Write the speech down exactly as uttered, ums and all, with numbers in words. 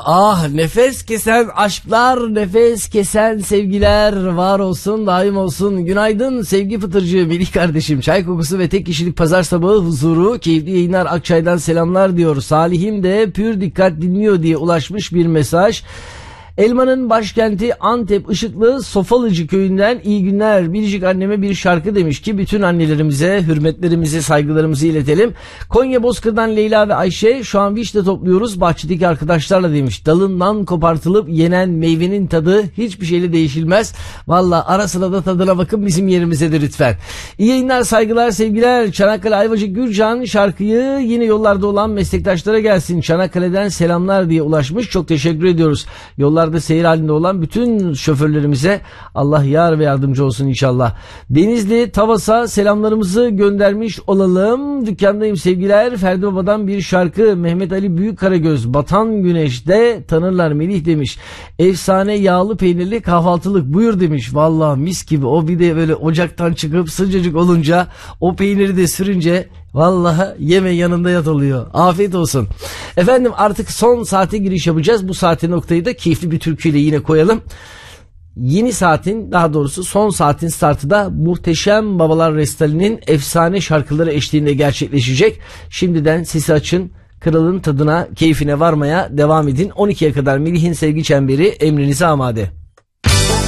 ah nefes kesen aşklar, nefes kesen sevgiler var olsun, daim olsun. Günaydın sevgi fıtırcı Melih kardeşim. Çay kokusu ve tek kişilik pazar sabahı huzuru, keyifli yayınlar, Akçay'dan selamlar diyor. Salih'im de pür dikkat dinliyor diye ulaşmış bir mesaj. Elmanın başkenti Antep Işıklı Sofalıcı köyünden iyi günler. Biricik anneme bir şarkı demiş ki bütün annelerimize hürmetlerimizi, saygılarımızı iletelim. Konya Bozkır'dan Leyla ve Ayşe, şu an vişne topluyoruz bahçedeki arkadaşlarla demiş. Dalından kopartılıp yenen meyvenin tadı hiçbir şeyle değişilmez. Valla ara sıra da tadına bakın, bizim yerimize de lütfen. İyi yayınlar, saygılar, sevgiler. Çanakkale Ayvacık Gürcan şarkıyı yine yollarda olan meslektaşlara gelsin. Çanakkale'den selamlar diye ulaşmış. Çok teşekkür ediyoruz. Yollar da seyir halinde olan bütün şoförlerimize Allah yar ve yardımcı olsun inşallah. Denizli Tavas'a selamlarımızı göndermiş olalım. Dükkandayım sevgiler. Ferdi Baba'dan bir şarkı. Mehmet Ali Büyükkaragöz, Batan Güneş'te tanırlar Melih demiş. Efsane yağlı peynirli kahvaltılık buyur demiş. Vallahi mis gibi, o bir de böyle ocaktan çıkıp sıcacık olunca o peyniri de sürünce vallahi yeme yanında yat oluyor. Afiyet olsun. Efendim artık son saate giriş yapacağız. Bu saate noktayı da keyifli bir türküyle yine koyalım. Yeni saatin, daha doğrusu son saatin startı da Muhteşem Babalar Restali'nin efsane şarkıları eşliğinde gerçekleşecek. Şimdiden sesi açın. Kralın tadına, keyfine varmaya devam edin. on ikiye kadar Melih'in sevgi çemberi emrinize amade.